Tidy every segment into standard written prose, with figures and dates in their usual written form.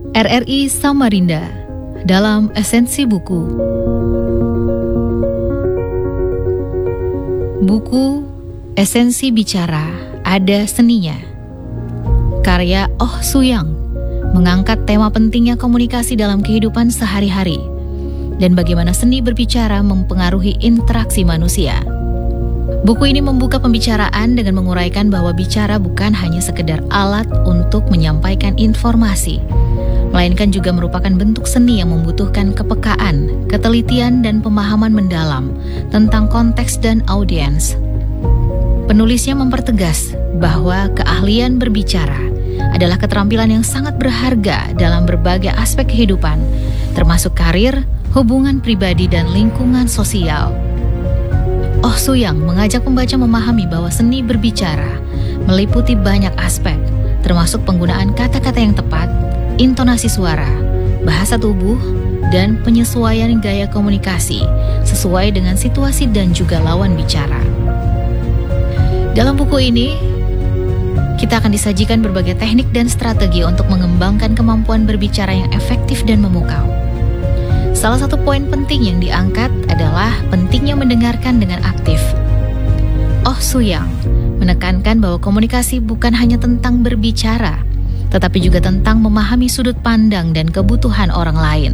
RRI Samarinda dalam Esensi Buku. Buku Esensi Bicara Ada Seninya, karya Oh Suyang, mengangkat tema pentingnya komunikasi dalam kehidupan sehari-hari dan bagaimana seni berbicara mempengaruhi interaksi manusia. Buku ini membuka pembicaraan dengan menguraikan bahwa bicara bukan hanya sekedar alat untuk menyampaikan informasi, melainkan juga merupakan bentuk seni yang membutuhkan kepekaan, ketelitian, dan pemahaman mendalam tentang konteks dan audiens. Penulisnya mempertegas bahwa keahlian berbicara adalah keterampilan yang sangat berharga dalam berbagai aspek kehidupan, termasuk karir, hubungan pribadi, dan lingkungan sosial. Oh Suyang mengajak pembaca memahami bahwa seni berbicara meliputi banyak aspek, termasuk penggunaan kata-kata yang tepat, intonasi suara, bahasa tubuh, dan penyesuaian gaya komunikasi sesuai dengan situasi dan juga lawan bicara. Dalam buku ini, kita akan disajikan berbagai teknik dan strategi untuk mengembangkan kemampuan berbicara yang efektif dan memukau. Salah satu poin penting yang diangkat adalah pentingnya mendengarkan dengan aktif. Oh Suyang menekankan bahwa komunikasi bukan hanya tentang berbicara, tetapi juga tentang memahami sudut pandang dan kebutuhan orang lain.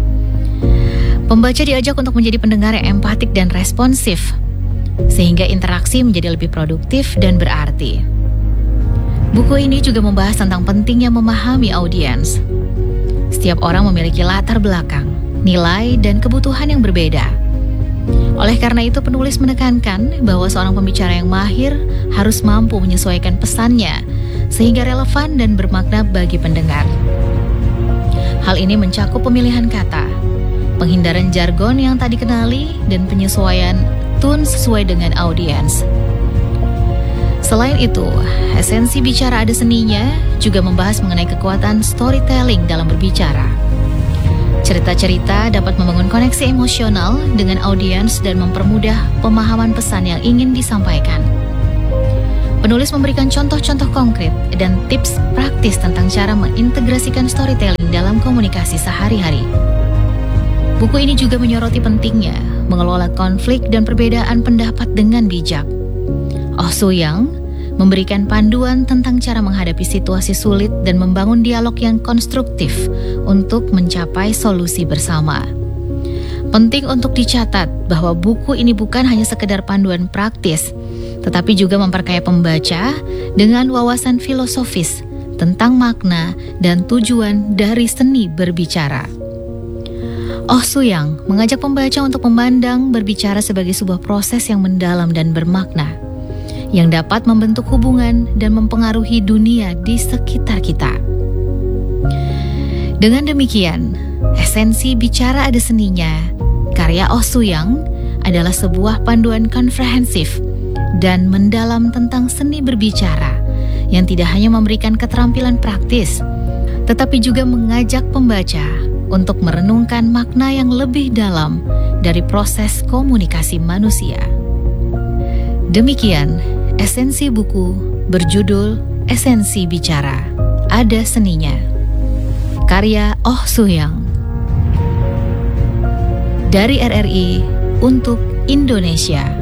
Pembaca diajak untuk menjadi pendengar yang empatik dan responsif, sehingga interaksi menjadi lebih produktif dan berarti. Buku ini juga membahas tentang pentingnya memahami audiens. Setiap orang memiliki latar belakang, nilai, dan kebutuhan yang berbeda. Oleh karena itu, penulis menekankan bahwa seorang pembicara yang mahir harus mampu menyesuaikan pesannya sehingga relevan dan bermakna bagi pendengar. Hal ini mencakup pemilihan kata, penghindaran jargon yang tak dikenali, dan penyesuaian tone sesuai dengan audiens. Selain itu, Esensi Bicara Ada Seninya juga membahas mengenai kekuatan storytelling dalam berbicara. Cerita-cerita dapat membangun koneksi emosional dengan audiens dan mempermudah pemahaman pesan yang ingin disampaikan. Penulis memberikan contoh-contoh konkret dan tips praktis tentang cara mengintegrasikan storytelling dalam komunikasi sehari-hari. Buku ini juga menyoroti pentingnya mengelola konflik dan perbedaan pendapat dengan bijak. Oh Suyang memberikan panduan tentang cara menghadapi situasi sulit dan membangun dialog yang konstruktif untuk mencapai solusi bersama. Penting untuk dicatat bahwa buku ini bukan hanya sekedar panduan praktis, tetapi juga memperkaya pembaca dengan wawasan filosofis tentang makna dan tujuan dari seni berbicara. Oh Suyang mengajak pembaca untuk memandang berbicara sebagai sebuah proses yang mendalam dan bermakna, yang dapat membentuk hubungan dan mempengaruhi dunia di sekitar kita. Dengan demikian, Esensi Bicara Ada Seninya, karya Oh Suyang, adalah sebuah panduan komprehensif dan mendalam tentang seni berbicara yang tidak hanya memberikan keterampilan praktis, tetapi juga mengajak pembaca untuk merenungkan makna yang lebih dalam dari proses komunikasi manusia. Demikian esensi buku berjudul Esensi Bicara Ada Seninya, karya Oh Suyang, dari RRI untuk Indonesia.